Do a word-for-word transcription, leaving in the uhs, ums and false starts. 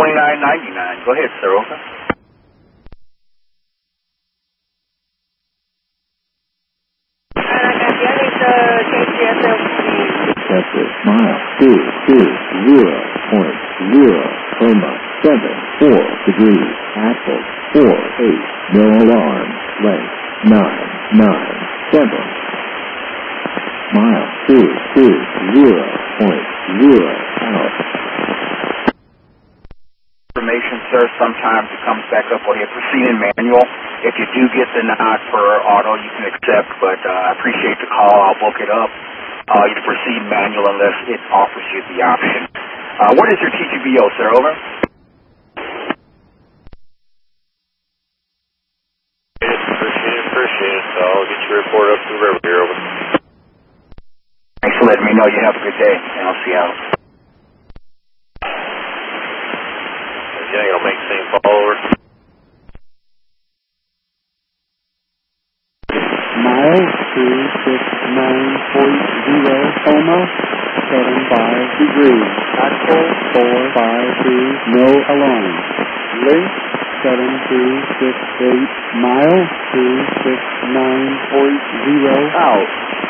twenty-nine ninety-nine. Go ahead, sir. Over. Accepted. Mile two two zero point zero coma seven four degrees. Axle four eight. No alarm. Length nine nine seven. Mile two two zero point zero out. Information, sir. Sometimes it comes back up on your proceeding manual. If you do get the nod for auto, you can accept, but uh, I appreciate the call. I'll book it up. Uh, you proceed manual unless it offers you the option. Uh, what is your T G B O, sir? Over. Appreciate it, appreciate it. So I'll get your report up to the river here. Over. Thanks for letting me know. You have a good day, and I'll see you out. Okay, I'll make the same follower. Mile two six nine point zero coma seven five degrees. Axle four five two. No alarm. Length seven two six eight. Mile two six nine point zero out.